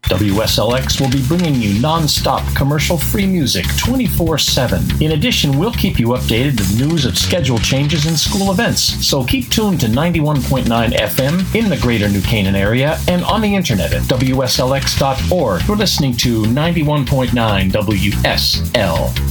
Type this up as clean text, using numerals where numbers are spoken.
WSLX will be bringing you non-stop commercial-free music 24/7. In addition, we'll keep you updated with news of schedule changes and school events. So keep tuned to 91.9 FM in the greater New Canaan area and on the internet at WSLX.org. You're listening to 91.9 WSL.